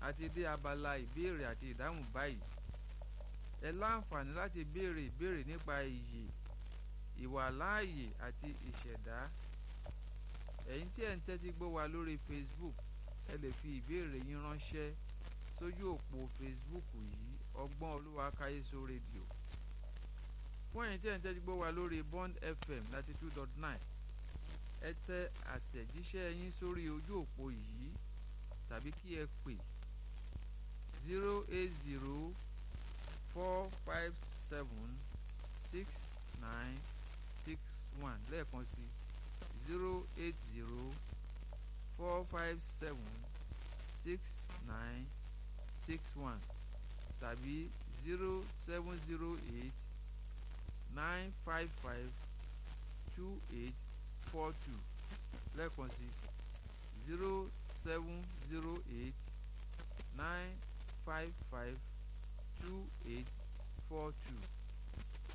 àti dé abala ìbéèrè àti ìdáhùn báyìí. Ẹ láǹfààní láti béèrè ìbéèrè nípa ìyè, ìwàláàyè àti ìṣẹ̀dá. Ẹ̀yin tí ẹ̀ ń tẹ́tí gbọ́ wa lórí Facebook, ẹ lè fi ìbéèrè yín ránṣẹ́ sójú òpó Facebook yìí, Ọgbọ́n Olúwa Káyéso rédíò. Fún ẹ̀yin tí ẹ̀ ń tẹ́tí gbọ́ wa lórí Bond FM 92.9, ẹ tẹ àtẹ̀jíṣẹ́ yín sórí ojú òpó yìí tàbí kí ẹ pè 08045766961 lẹ́ẹ̀kan sí 08045766961 tàbí 0708955242 lẹ́ẹ̀kan sí 0708955242.